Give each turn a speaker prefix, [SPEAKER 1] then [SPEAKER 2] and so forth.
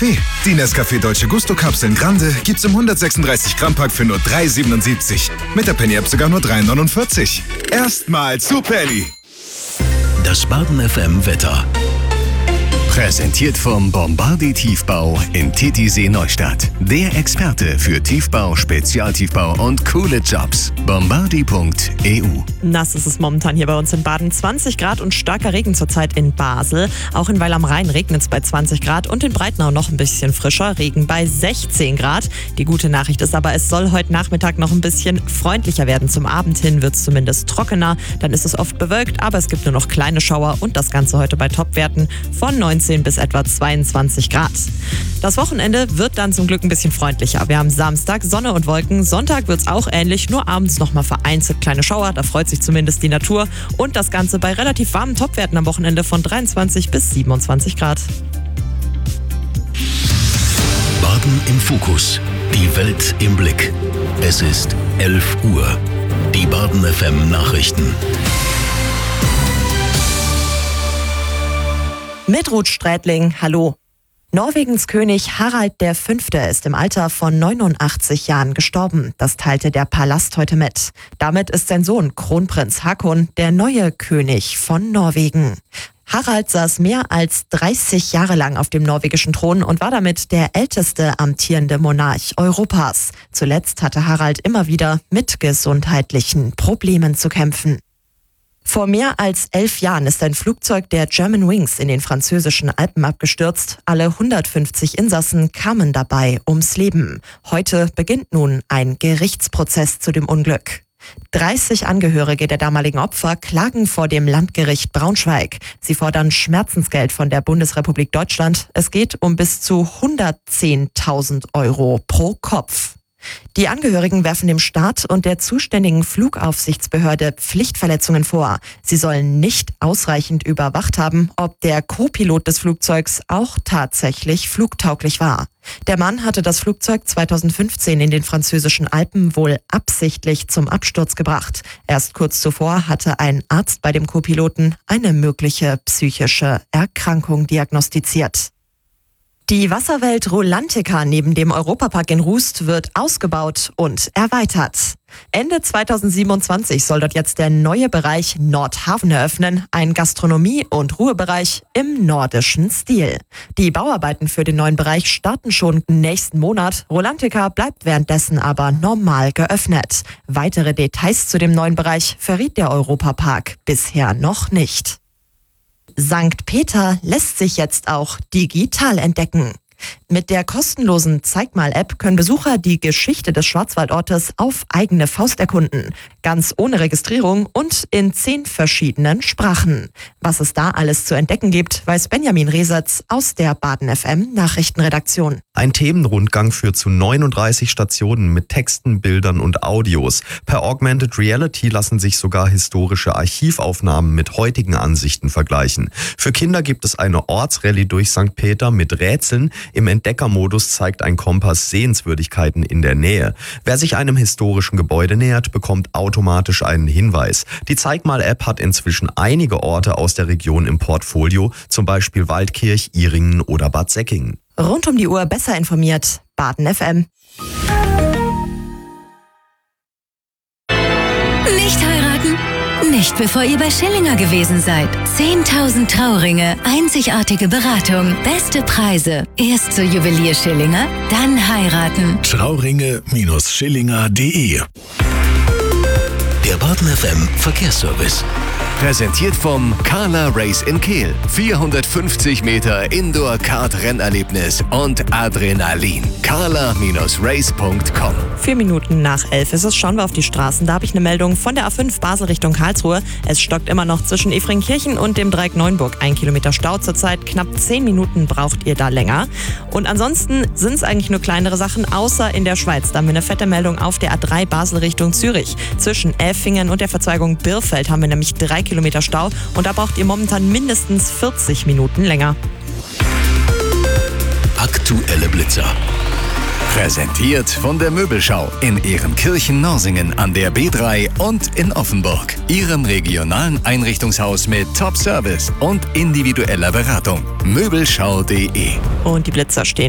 [SPEAKER 1] Kaffee. Die Nescafé Dolce Gusto Kapseln Grande gibt's im 136 Gramm Pack für nur 3,77. Mit der Penny App sogar nur 3,49. Erstmals Superli.
[SPEAKER 2] Das Baden FM Wetter. Präsentiert vom Bombardi Tiefbau in Titisee Neustadt. Der Experte für Tiefbau, Spezialtiefbau und coole Jobs. Bombardi.eu.
[SPEAKER 3] Nass ist es momentan hier bei uns in Baden. 20 Grad und starker Regen zurzeit in Basel. Auch in Weil am Rhein regnet es bei 20 Grad und in Breitnau noch ein bisschen frischer. Regen bei 16 Grad. Die gute Nachricht ist aber, es soll heute Nachmittag noch ein bisschen freundlicher werden. Zum Abend hin wird es zumindest trockener. Dann ist es oft bewölkt, aber es gibt nur noch kleine Schauer und das Ganze heute bei Topwerten von 19 bis etwa 22 Grad. Das Wochenende wird dann zum Glück ein bisschen freundlicher. Wir haben Samstag Sonne und Wolken. Sonntag wird es auch ähnlich, nur abends nochmal vereinzelt kleine Schauer. Da freut sich zumindest die Natur. Und das Ganze bei relativ warmen Topwerten am Wochenende von 23 bis 27 Grad.
[SPEAKER 2] Baden im Fokus. Die Welt im Blick. Es ist 11 Uhr. Die Baden FM Nachrichten.
[SPEAKER 3] Mit Ruth Strätling, hallo. Norwegens König Harald V. ist im Alter von 89 Jahren gestorben. Das teilte der Palast heute mit. Damit ist sein Sohn Kronprinz Haakon der neue König von Norwegen. Harald saß mehr als 30 Jahre lang auf dem norwegischen Thron und war damit der älteste amtierende Monarch Europas. Zuletzt hatte Harald immer wieder mit gesundheitlichen Problemen zu kämpfen. Vor mehr als 11 Jahren ist ein Flugzeug der Germanwings in den französischen Alpen abgestürzt. Alle 150 Insassen kamen dabei ums Leben. Heute beginnt nun ein Gerichtsprozess zu dem Unglück. 30 Angehörige der damaligen Opfer klagen vor dem Landgericht Braunschweig. Sie fordern Schmerzensgeld von der Bundesrepublik Deutschland. Es geht um bis zu 110.000 Euro pro Kopf. Die Angehörigen werfen dem Staat und der zuständigen Flugaufsichtsbehörde Pflichtverletzungen vor. Sie sollen nicht ausreichend überwacht haben, ob der Co-Pilot des Flugzeugs auch tatsächlich flugtauglich war. Der Mann hatte das Flugzeug 2015 in den französischen Alpen wohl absichtlich zum Absturz gebracht. Erst kurz zuvor hatte ein Arzt bei dem Co-Piloten eine mögliche psychische Erkrankung diagnostiziert. Die Wasserwelt Rolantica neben dem Europapark in Rust wird ausgebaut und erweitert. Ende 2027 soll dort jetzt der neue Bereich Nordhafen eröffnen, ein Gastronomie- und Ruhebereich im nordischen Stil. Die Bauarbeiten für den neuen Bereich starten schon nächsten Monat. Rolantica bleibt währenddessen aber normal geöffnet. Weitere Details zu dem neuen Bereich verriet der Europapark bisher noch nicht. St. Peter lässt sich jetzt auch digital entdecken. Mit der kostenlosen Zeig-mal-App können Besucher die Geschichte des Schwarzwaldortes auf eigene Faust erkunden. Ganz ohne Registrierung und in 10 verschiedenen Sprachen. Was es da alles zu entdecken gibt, weiß Benjamin Resetz aus der Baden FM Nachrichtenredaktion.
[SPEAKER 4] Ein Themenrundgang führt zu 39 Stationen mit Texten, Bildern und Audios. Per Augmented Reality lassen sich sogar historische Archivaufnahmen mit heutigen Ansichten vergleichen. Für Kinder gibt es eine Ortsrallye durch St. Peter mit Rätseln. Im Entdeckermodus zeigt ein Kompass Sehenswürdigkeiten in der Nähe. Wer sich einem historischen Gebäude nähert, bekommt automatisch einen Hinweis. Die Zeig-mal-App hat inzwischen einige Orte aus der Region im Portfolio, zum Beispiel Waldkirch, Ihringen oder Bad Säckingen.
[SPEAKER 3] Rund um die Uhr besser informiert, Baden FM.
[SPEAKER 5] Nicht heiraten? Nicht bevor ihr bei Schillinger gewesen seid. 10.000 Trauringe, einzigartige Beratung, beste Preise. Erst zur Juwelier Schillinger, dann heiraten.
[SPEAKER 2] Trauringe-Schillinger.de. Der Baden FM Verkehrsservice. Präsentiert vom Carla Race in Kehl. 450 Meter Indoor-Kart-Rennerlebnis und Adrenalin. carla-race.com.
[SPEAKER 3] 4 Minuten nach 11 ist es. Schauen wir auf die Straßen. Da habe ich eine Meldung von der A5 Basel Richtung Karlsruhe. Es stockt immer noch zwischen Efringkirchen und dem Dreieck Neuenburg. 1 Kilometer Stau zurzeit. Knapp 10 Minuten braucht ihr da länger. Und ansonsten sind es eigentlich nur kleinere Sachen, außer in der Schweiz. Da haben wir eine fette Meldung auf der A3 Basel Richtung Zürich. Zwischen Elfingen und der Verzweigung Birrfeld haben wir nämlich 3 Kilometer Stau. Und da braucht ihr momentan mindestens 40 Minuten länger.
[SPEAKER 2] Aktuelle Blitzer. Präsentiert von der Möbelschau in Ehrenkirchen-Norsingen an der B3 und in Offenburg. Ihrem regionalen Einrichtungshaus mit Top-Service und individueller Beratung. Möbelschau.de.
[SPEAKER 3] Und die Blitzer stehen